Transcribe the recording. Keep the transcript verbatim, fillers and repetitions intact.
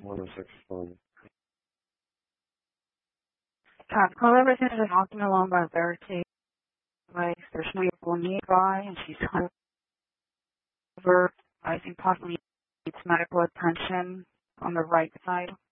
one oh six one. Uh, call everything is walking along by barricade. Like there's no people nearby, and she's over. I think possibly needs medical attention on the right side.